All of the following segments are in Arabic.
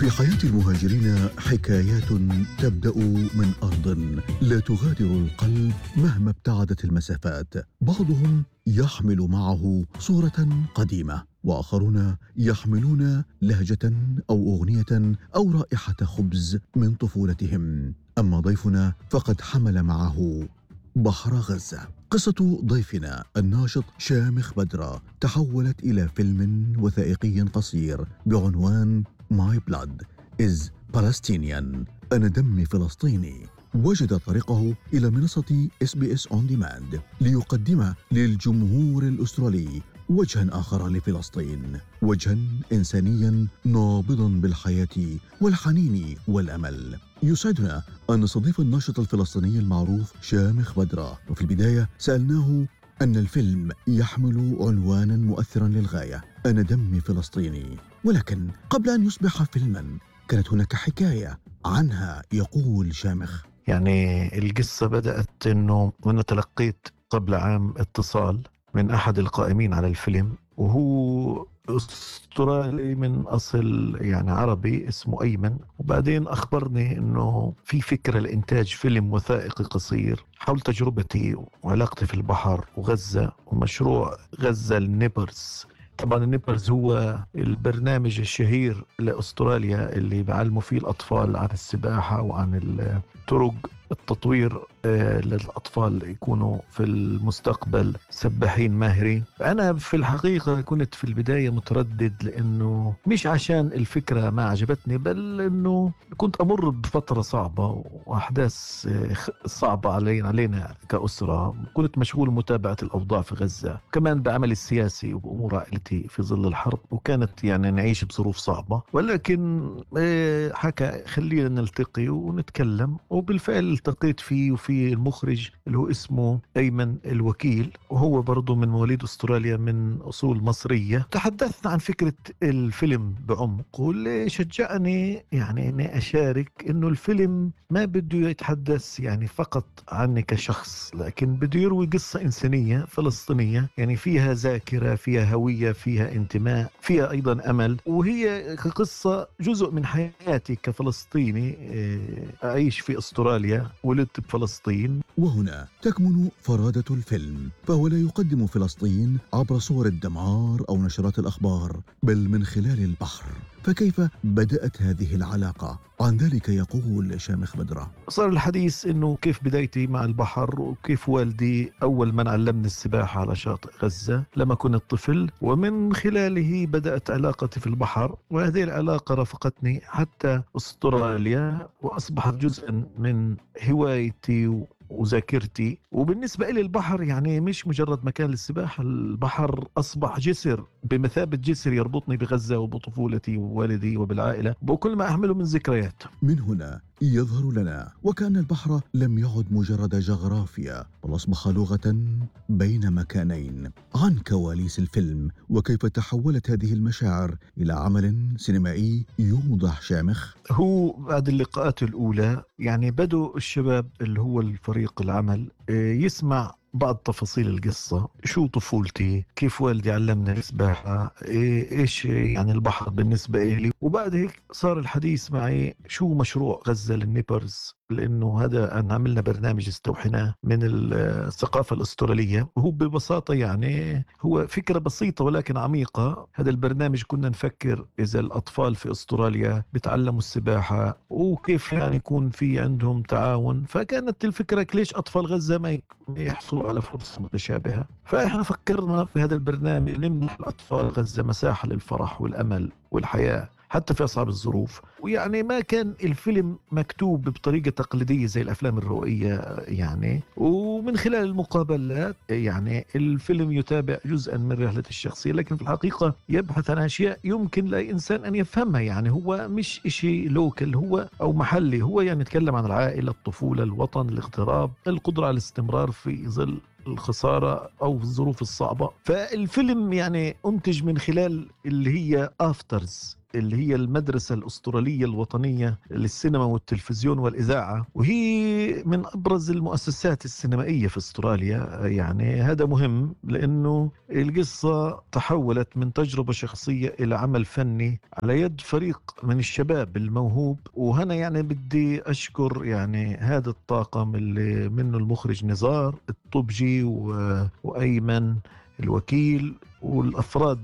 في حياة المهاجرين حكايات تبدأ من أرض لا تغادر القلب مهما ابتعدت المسافات. بعضهم يحمل معه صورة قديمة، وآخرون يحملون لهجة أو أغنية أو رائحة خبز من طفولتهم. أما ضيفنا فقد حمل معه بحر غزة. قصة ضيفنا الناشط شامخ بدرة تحولت إلى فيلم وثائقي قصير بعنوان My Blood is Palestinian. أنا دمي فلسطيني. وجد طريقه إلى منصة SBS On Demand ليقدم للجمهور الأسترالي وجها آخر لفلسطين، وجها إنسانيا نابضا بالحياة والحنين والأمل. يسعدنا أن نستضيف الناشط الفلسطيني المعروف شامخ بدرة، وفي البداية سألناه أن الفيلم يحمل عنوانا مؤثرا للغاية، أنا دمي فلسطيني. ولكن قبل أن يصبح فيلما كانت هناك حكاية عنها. يقول شامخ: يعني القصة بدأت أنه أنا تلقيت قبل عام اتصال من أحد القائمين على الفيلم، وهو أسترالي من أصل يعني عربي اسمه أيمن، وبعدين أخبرني أنه في فكرة لإنتاج فيلم وثائقي قصير حول تجربتي وعلاقتي في البحر وغزة ومشروع غزة النيبرز. طبعا النيبرز هو البرنامج الشهير لأستراليا اللي بعلموا فيه الأطفال عن السباحة وعن طرق التطوير للأطفال يكونوا في المستقبل سباحين ماهرين. أنا في الحقيقة كنت في البداية متردد، لأنه مش عشان الفكرة ما عجبتني، بل أنه كنت أمر بفترة صعبة وأحداث صعبة علينا كأسرة. كنت مشغول متابعة الأوضاع في غزة، كمان بعمل السياسي وبأمور عائلتي في ظل الحرب، وكانت يعني نعيش بظروف صعبة. ولكن حكى خلينا نلتقي ونتكلم، وبالفعل التقيت فيه وفي المخرج اللي هو اسمه أيمن الوكيل، وهو برضو من مواليد أستراليا من أصول مصرية. تحدثنا عن فكرة الفيلم بعمق، واللي شجعني يعني أني أشارك أنه الفيلم ما بده يتحدث يعني فقط عني كشخص، لكن بده يروي قصة إنسانية فلسطينية، يعني فيها ذاكرة، فيها هوية، فيها انتماء، فيها أيضا أمل، وهي قصة جزء من حياتي كفلسطيني أعيش في أستراليا، ولدت بفلسطين. وهنا تكمن فرادة الفيلم، فهو لا يقدم فلسطين عبر صور الدمار أو نشرات الأخبار، بل من خلال البحر. فكيف بدأت هذه العلاقة؟ عن ذلك يقول شامخ بدرة: صار الحديث إنه كيف بدايتي مع البحر، وكيف والدي أول من علمني السباحة على شاطئ غزة لما كنت طفل، ومن خلاله بدأت علاقتي في البحر، وهذه العلاقة رافقتني حتى أستراليا، وأصبحت جزءا من هوايتي وذاكرتي. وبالنسبة إلي البحر يعني مش مجرد مكان للسباحة، البحر أصبح جسر، بمثابة جسر يربطني بغزة وبطفولتي ووالدي وبالعائلة وكل ما أحمله من ذكريات. من هنا يظهر لنا وكأن البحر لم يعد مجرد جغرافيا، بل أصبح لغة بين مكانين. عن كواليس الفيلم وكيف تحولت هذه المشاعر إلى عمل سينمائي يوضح شامخ: هو بعد اللقاءات الأولى يعني بدوا الشباب اللي هو الفريق العمل يسمع بعض تفاصيل القصة، شو طفولتي، كيف والدي علمنا السباحة، إيش يعني البحر بالنسبة إلي. وبعد هيك صار الحديث معي شو مشروع غزة للنيبرز، لأنه هذا أن عملنا برنامج استوحناه من الثقافة الأسترالية، وهو ببساطة يعني هو فكرة بسيطة ولكن عميقة. هذا البرنامج كنا نفكر إذا الأطفال في أستراليا بتعلموا السباحة وكيف يعني يكون في عندهم تعاون، فكانت الفكرة ليش أطفال غزة ما يحصلوا على فرصة متشابهة. فإحنا فكرنا في هذا البرنامج نمنح الأطفال غزة مساحة للفرح والأمل والحياة حتى في أصعب الظروف. ويعني ما كان الفيلم مكتوب بطريقة تقليدية زي الأفلام الروائية يعني، ومن خلال المقابلات يعني الفيلم يتابع جزءا من رحلة الشخصية، لكن في الحقيقة يبحث عن أشياء يمكن لأي إنسان أن يفهمها. يعني هو مش إشي لوكال هو أو محلي، هو يعني يتكلم عن العائلة، الطفولة، الوطن، الاغتراب، القدرة على الاستمرار في ظل الخسارة أو الظروف الصعبة. فالفيلم يعني أنتج من خلال اللي هي آفترز، اللي هي المدرسة الأسترالية الوطنية للسينما والتلفزيون والإذاعة، وهي من أبرز المؤسسات السينمائية في أستراليا. يعني هذا مهم لأنه القصة تحولت من تجربة شخصية إلى عمل فني على يد فريق من الشباب الموهوب. وهنا يعني بدي أشكر يعني هذا الطاقم اللي منه المخرج نزار الطبجي وأيمن الوكيل، والأفراد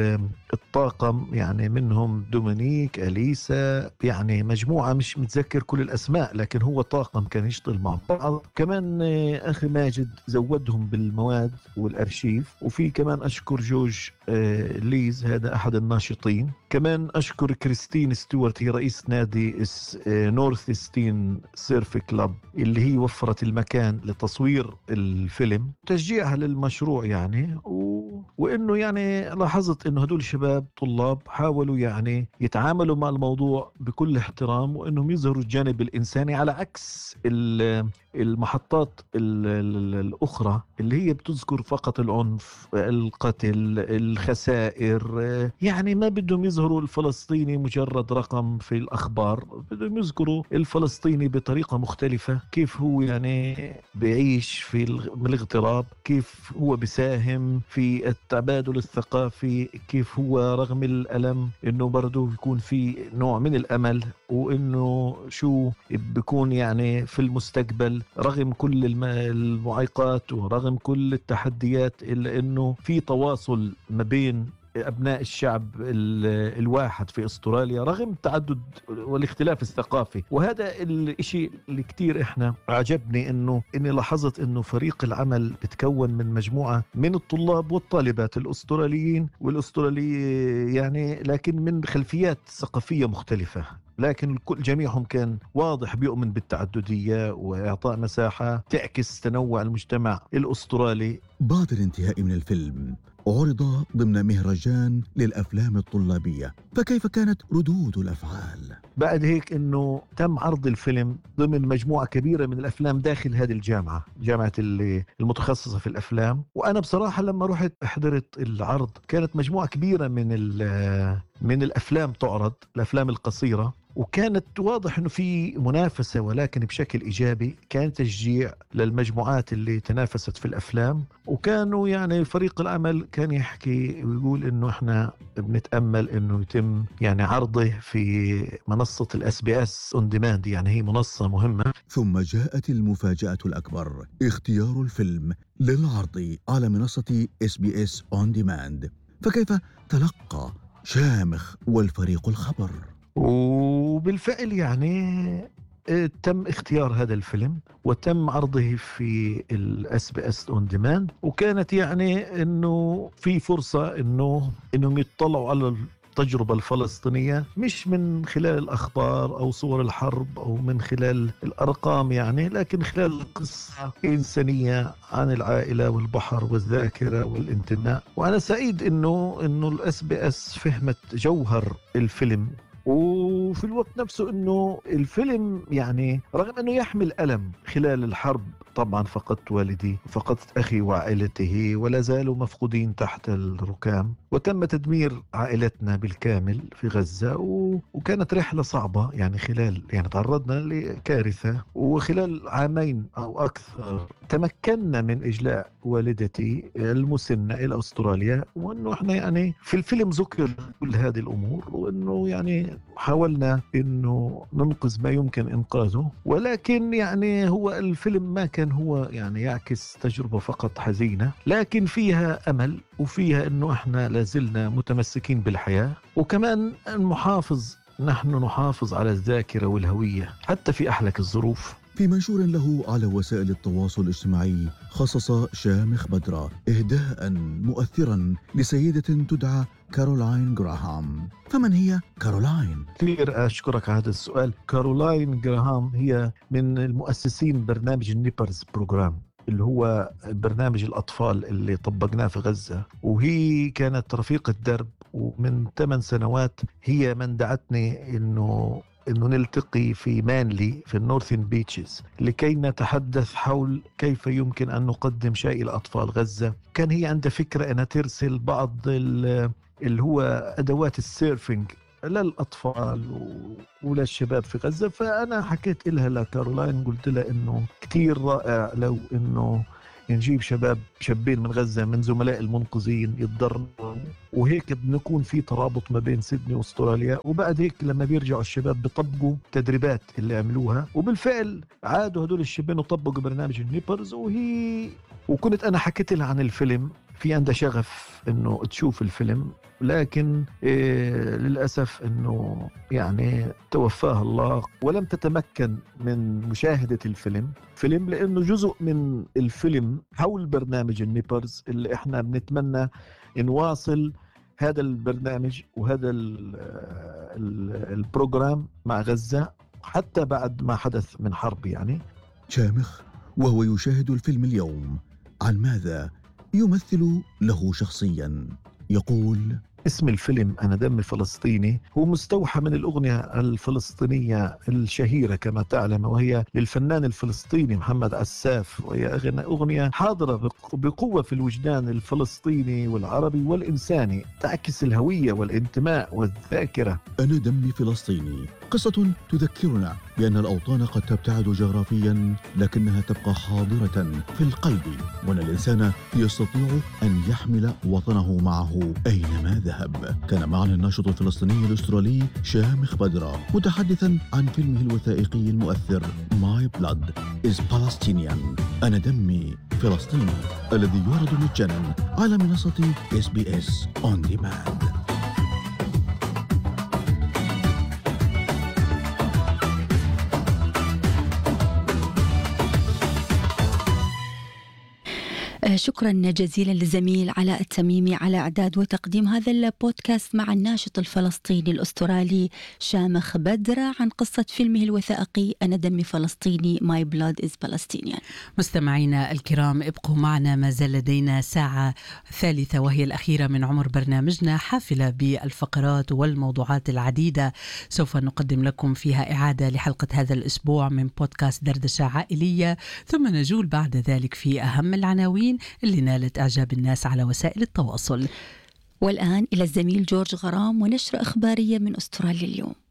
الطاقم يعني منهم دومينيك أليسا، يعني مجموعة مش متذكر كل الأسماء، لكن هو طاقم كان يشتغل مع بعض. كمان أخي ماجد زودهم بالمواد والأرشيف. وفي كمان أشكر جورج ليز، هذا أحد الناشطين. كمان أشكر كريستين ستيوارت، هي رئيس نادي نورث ستين سيرف كلاب، اللي هي وفرت المكان لتصوير الفيلم، تشجيعها للمشروع يعني. وإنه يعني لاحظت إنه هدول الشباب طلاب حاولوا يعني يتعاملوا مع الموضوع بكل احترام، وإنهم يظهروا الجانب الإنساني على عكس المحطات الأخرى اللي هي بتذكر فقط العنف، القتل، الخسائر. يعني ما بدهم يظهروا الفلسطيني مجرد رقم في الأخبار، بدهم يذكروا الفلسطيني بطريقة مختلفة، كيف هو يعني بيعيش في الاغتراب، كيف هو بيساهم في التبادل الثقافي، كيف هو رغم الألم إنه برضو يكون في نوع من الأمل، وإنه شو بيكون يعني في المستقبل رغم كل المعيقات ورغم كل التحديات، إلا إنه في تواصل ما بين أبناء الشعب الواحد في أستراليا رغم التعدد والاختلاف الثقافي. وهذا الشيء اللي كتير إحنا عجبني، إني لاحظت إنه فريق العمل بتكون من مجموعة من الطلاب والطالبات الأستراليين والأسترالية يعني، لكن من خلفيات ثقافية مختلفة، لكن الكل جميعهم كان واضح بيؤمن بالتعددية وإعطاء مساحة تعكس تنوع المجتمع الأسترالي. بعد الانتهاء من الفيلم عرض ضمن مهرجان للأفلام الطلابية، فكيف كانت ردود الأفعال؟ بعد هيك إنه تم عرض الفيلم ضمن مجموعة كبيرة من الأفلام داخل هذه جامعة المتخصصة في الأفلام. وأنا بصراحة لما رحت حضرت العرض كانت مجموعة كبيرة من الأفلام تعرض، الأفلام القصيرة، وكانت واضح انه في منافسة، ولكن بشكل ايجابي. كان تشجيع للمجموعات اللي تنافست في الافلام، وكانوا يعني فريق العمل كان يحكي ويقول انه احنا بنتأمل انه يتم يعني عرضه في منصة SBS On Demand، يعني هي منصة مهمة. ثم جاءت المفاجأة الأكبر، اختيار الفيلم للعرض على منصة SBS On Demand. فكيف تلقى شامخ والفريق الخبر؟ وبالفعل يعني تم اختيار هذا الفيلم وتم عرضه في SBS On Demand، وكانت يعني انه في فرصة انهم يطلعوا على التجربة الفلسطينية مش من خلال الأخبار أو صور الحرب أو من خلال الأرقام يعني، لكن خلال قصة إنسانية عن العائلة والبحر والذاكرة والانتماء. وأنا سعيد إنه SBS فهمت جوهر الفيلم، وفي الوقت نفسه انه الفيلم يعني رغم انه يحمل ألم خلال الحرب. طبعا فقدت والدي، فقدت أخي وعائلته ولا زالوا مفقودين تحت الركام، وتم تدمير عائلتنا بالكامل في غزة. وكانت رحلة صعبة يعني، يعني تعرضنا لكارثة، وخلال عامين أو أكثر تمكنا من إجلاء والدتي المسنة إلى أستراليا. وأنه إحنا يعني في الفيلم ذكر كل هذه الأمور، وأنه يعني حاولنا أنه ننقذ ما يمكن إنقاذه. ولكن يعني هو الفيلم ما كان هو يعني يعكس تجربة فقط حزينة، لكن فيها أمل، وفيها أنه إحنا لازلنا متمسكين بالحياة، وكمان نحن نحافظ على الذاكرة والهوية حتى في أحلك الظروف. في منشور له على وسائل التواصل الاجتماعي خصص شامخ بدرة إهداء مؤثرا لسيدة تدعى كارولاين جراهام. فمن هي كارولاين؟ كثير أشكرك على هذا السؤال. كارولاين جراهام هي من المؤسسين برنامج النيبرز بروجرام، اللي هو برنامج الأطفال اللي طبقناه في غزة، وهي كانت رفيقة درب. ومن 8 سنوات هي من دعتني إنه نلتقي في مانلي في النورثين بيتشز لكي نتحدث حول كيف يمكن أن نقدم شيء إلى أطفال غزة. كان هي عندها فكرة أنها ترسل بعض اللي هو أدوات السيرفينج للأطفال وللشباب في غزة. فأنا حكيت لها لكارولاين، قلت لها إنه كتير رائع لو إنه نجيب شابين من غزة من زملاء المنقذين يتدربوا، وهيك بنكون في ترابط ما بين سيدني واستراليا، وبعد هيك لما بيرجعوا الشباب بيطبقوا تدريبات اللي عملوها. وبالفعل عادوا هدول الشابين وطبقوا برنامج النيبرز. وكنت أنا حكيت لها عن الفيلم، في عندها شغف إنه تشوف الفيلم، لكن للأسف إنه يعني توفاها الله ولم تتمكن من مشاهدة الفيلم لأنه جزء من الفيلم حول برنامج النيبرز اللي إحنا بنتمنى نواصل هذا البرنامج وهذا البروجرام مع غزة حتى بعد ما حدث من حرب. يعني شامخ وهو يشاهد الفيلم اليوم، عن ماذا يمثل له شخصيا؟ يقول: اسم الفيلم أنا دمي فلسطيني هو مستوحى من الأغنية الفلسطينية الشهيرة كما تعلم، وهي للفنان الفلسطيني محمد عساف، وهي أغنية حاضرة بقوة في الوجدان الفلسطيني والعربي والإنساني، تعكس الهوية والانتماء والذاكرة. أنا دمي فلسطيني، قصة تذكرنا بأن الأوطان قد تبتعد جغرافيا لكنها تبقى حاضرة في القلب، وأن الإنسان يستطيع أن يحمل وطنه معه أينما ذهب. كان معنا الناشط الفلسطيني الأسترالي شامخ بدرة متحدثا عن فيلمه الوثائقي المؤثر My Blood is Palestinian، أنا دمي فلسطيني، الذي يعرض مجانا على منصة SBS On Demand. شكرا جزيلا للزميل علاء التميمي على إعداد وتقديم هذا البودكاست مع الناشط الفلسطيني الأسترالي شامخ بدرة عن قصة فيلمه الوثائقي أنا دمي فلسطيني My Blood is Palestinian. مستمعينا الكرام، ابقوا معنا، ما زال لدينا ساعة ثالثة وهي الأخيرة من عمر برنامجنا، حافلة بالفقرات والموضوعات العديدة سوف نقدم لكم فيها إعادة لحلقة هذا الأسبوع من بودكاست دردشة عائلية، ثم نجول بعد ذلك في أهم العناوين اللي نالت إعجاب الناس على وسائل التواصل. والآن إلى الزميل جورج غرام ونشرة إخبارية من أستراليا اليوم.